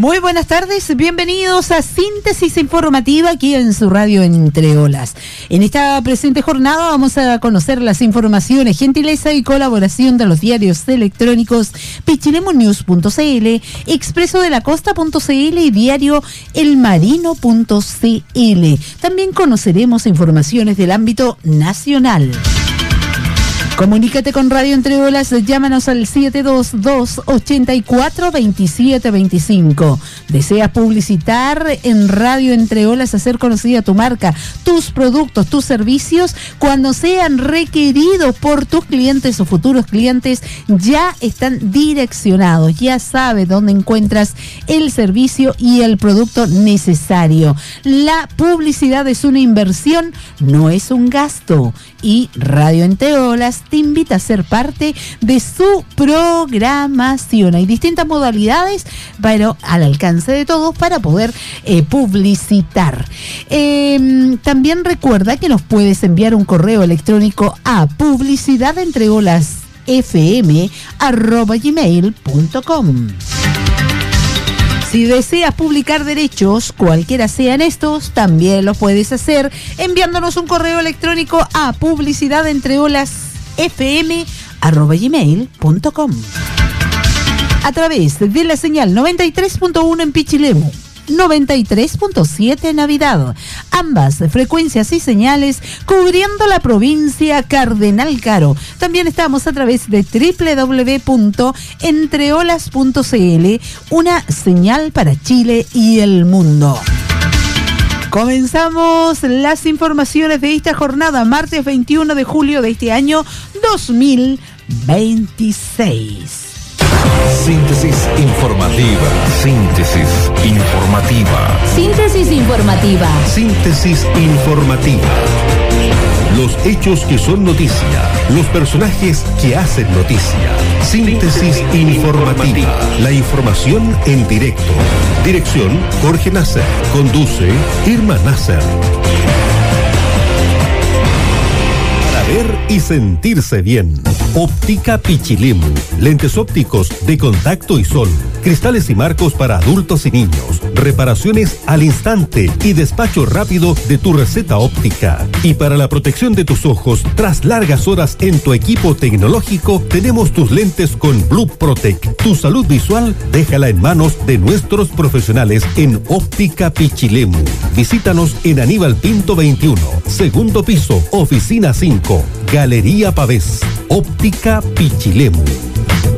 Muy buenas tardes, bienvenidos a Síntesis Informativa aquí en su radio Entre Olas. En esta presente jornada vamos a conocer las informaciones, gentileza y colaboración de los diarios electrónicos pichilemonews.cl, expresodelacosta.cl y diario elmarino.cl. También conoceremos informaciones del ámbito nacional. Comunícate con Radio Entre Olas, llámanos al 722-84-2725. ¿Deseas publicitar en Radio Entre Olas, hacer conocida tu marca, tus productos, tus servicios? Cuando sean requeridos por tus clientes o futuros clientes, ya están direccionados. Ya sabes dónde encuentras el servicio y el producto necesario. La publicidad es una inversión, no es un gasto. Y Radio Entre Olas te invita a ser parte de su programación. Hay distintas modalidades, pero al alcance de todos para poder publicitar. También recuerda que nos puedes enviar un correo electrónico a publicidadentreolas.fm@gmail.com. Si deseas publicar derechos, cualquiera sean estos, también lo puedes hacer enviándonos un correo electrónico a publicidadentreolas.fm@gmail.com. A través de la señal 93.1 en Pichilemu, 93.7 en Navidad, ambas frecuencias y señales cubriendo la provincia Cardenal Caro. También estamos a través de www.entreolas.cl, una señal para Chile y el mundo. Comenzamos las informaciones de esta jornada, martes 21 de julio de este año 2026. Síntesis informativa. Síntesis informativa. Síntesis informativa. Síntesis informativa. Los hechos que son noticia. Los personajes que hacen noticia. Síntesis informativa. La información en directo. Dirección: Jorge Nasser. Conduce: Irma Nasser. Ver y sentirse bien. Óptica Pichilemu. Lentes ópticos de contacto y sol. Cristales y marcos para adultos y niños. Reparaciones al instante y despacho rápido de tu receta óptica. Y para la protección de tus ojos, tras largas horas en tu equipo tecnológico, tenemos tus lentes con Blue Protect. Tu salud visual, déjala en manos de nuestros profesionales en Óptica Pichilemu. Visítanos en Aníbal Pinto 21, segundo piso, oficina 5. Galería Pavés. Óptica Pichilemu.